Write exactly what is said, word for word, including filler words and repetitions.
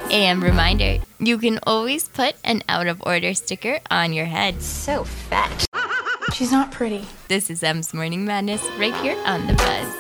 And reminder, you can always put an out of order sticker on your head. So fat. She's not pretty. This is M's Morning Madness right here on The Buzz.